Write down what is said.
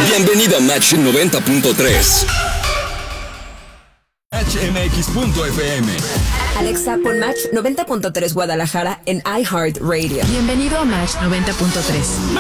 Bienvenido a Match 90.3. HMX.fm. Alexa, pon Match 90.3 Guadalajara en iHeartRadio. Bienvenido a Match 90.3.